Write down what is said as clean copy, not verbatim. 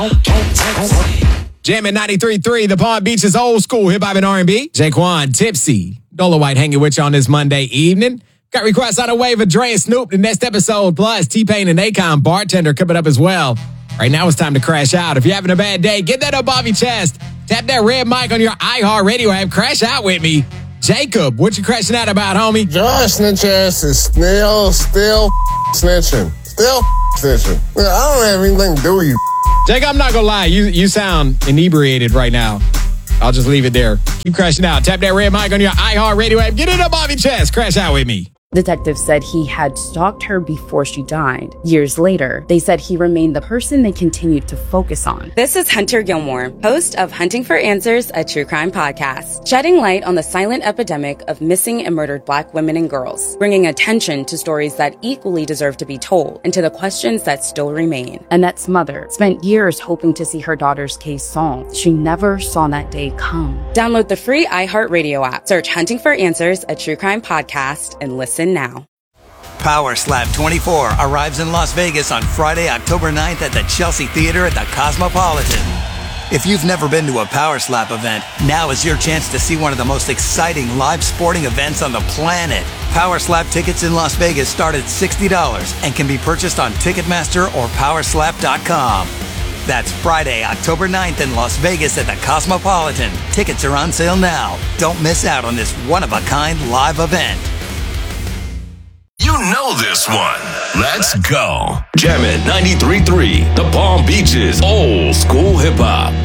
Jamming 93.3, the Palm Beach's old school hip-hop and R&B. Jaquan, Tipsy, Dola White hanging with you on this Monday evening. Got requests on the way for Dre and Snoop the next episode, plus T-Pain and Akon, Bartender, coming up as well. Right now it's time to crash out. If you're having a bad day, get that up off your chest. Tap that red mic on your iHeartRadio app. Crash out with me. Jacob, what you crashing out about, homie? Josh snitch ass is still snitching. Still snitching. I don't have anything to do with you. Jacob, I'm not gonna lie. You sound inebriated right now. I'll just leave it there. Keep crashing out. Tap that red mic on your iHeartRadio app. Get it up off your chest. Crash out with me. Detectives said he had stalked her before she died. Years later, they said he remained the person they continued to focus on. This is Hunter Gilmore, host of Hunting for Answers, a true crime podcast, shedding light on the silent epidemic of missing and murdered Black women and girls, bringing attention to stories that equally deserve to be told and to the questions that still remain. Annette's mother spent years hoping to see her daughter's case solved. She never saw that day come. Download the free iHeartRadio app, search Hunting for Answers, a true crime podcast, and listen now. Power Slap 24 arrives in Las Vegas on Friday, October 9th at the Chelsea Theater at the Cosmopolitan. If you've never been to a Power Slap event, now is your chance to see one of the most exciting live sporting events on the planet. Power Slap tickets in Las Vegas start at $60 and can be purchased on Ticketmaster or Powerslap.com. That's Friday, October 9th in Las Vegas at the Cosmopolitan. Tickets are on sale now. Don't miss out on this one-of-a-kind live event. You know this one. Let's go. Jammin' 93.3, the Palm Beach's old school hip hop.